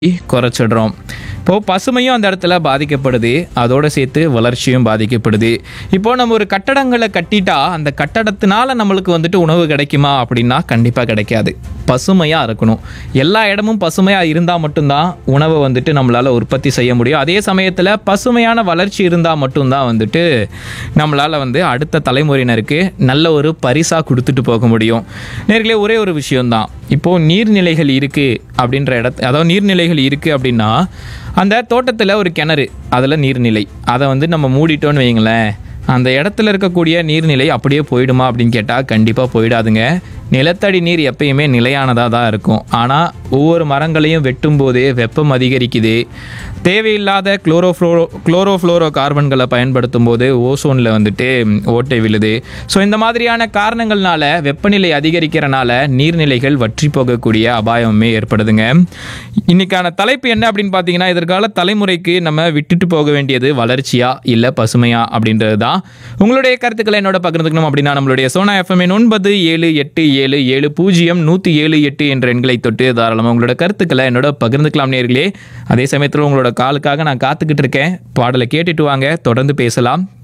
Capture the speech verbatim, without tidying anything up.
குறைச்சிடுறோம். இப்போது பசுமையும் அந்த இடத்துல பாதிக்கப்படுது, அதோடு சேர்த்து வளர்ச்சியும் பாதிக்கப்படுது. இப்போது நம்ம ஒரு கட்டடங்களை கட்டிட்டா அந்த கட்டடத்தினால நம்மளுக்கு வந்துட்டு உணவு கிடைக்குமா அப்படின்னா கண்டிப்பாக கிடைக்காது. பசுமையாக இருக்கணும். எல்லா இடமும் பசுமையாக இருந்தால் மட்டும்தான் உணவை வந்துட்டு நம்மளால் உற்பத்தி செய்ய முடியும். அதே சமயத்தில் பசுமையான வளர்ச்சி இருந்தால் மட்டும்தான் வந்துட்டு நம்மளால் வந்து அடுத்த தலைமுறையினருக்கு நல்ல ஒரு பரிசாக கொடுத்துட்டு போக முடியும். நேர்களே, ஒரே ஒரு விஷயம்தான். இப்போது நீர்நிலைகள் இருக்குது அப்படின்ற இடத்து அதாவது நீர்நிலைகள் இருக்குது அப்படின்னா அந்த தோட்டத்தில் ஒரு கிணறு, அதில் நீர்நிலை, அதை வந்து நம்ம மூடிட்டோன்னு வைங்களேன், அந்த இடத்துல இருக்கக்கூடிய நீர்நிலை அப்படியே போயிடுமா அப்படின்னு கேட்டால் கண்டிப்பாக போயிடாதுங்க. நிலத்தடி நீர் எப்பயுமே நிலையானதாக தான் இருக்கும். ஆனால் ஒவ்வொரு மரங்களையும் வெட்டும் போதே வெப்பம் அதிகரிக்குது. தேவையில்லாத குளோரோஃப்ளோரோ குளோரோஃப்ளோரோ கார்பன்களை பயன்படுத்தும் போது ஓசோனில் வந்துட்டு ஓட்டை விழுது. ஸோ இந்த மாதிரியான காரணங்கள்னால வெப்பநிலை அதிகரிக்கிறனால நீர்நிலைகள் வற்றி போகக்கூடிய அபாயமே ஏற்படுதுங்க. இன்னைக்கான தலைப்பு என்ன அப்படின்னு பார்த்தீங்கன்னா, எதிர்கால தலைமுறைக்கு நம்ம விட்டுட்டு போக வேண்டியது வளர்ச்சியா இல்லை பசுமையா அப்படின்றது தான். உங்களுடைய கருத்துக்களை என்னோட பகிர்ந்துக்கணும் அப்படின்னா நம்மளுடைய சோனா எஃப்எம் ஒன்பது ஏழு எட்டு ஏழு ஏழு பூஜ்ஜியம் நூற்றி ஏழு எட்டு என்ற எண்களை தொட்டு தாராளமாக உங்களோட கருத்துக்களை என்னோட பகிர்ந்துக்கலாம் நேர்களே. அதே சமயத்தில் உங்களோட காலுக்காக நான் காத்துக்கிட்டு இருக்கேன். பாடலை கேட்டுட்டு வாங்க, தொடர்ந்து பேசலாம்.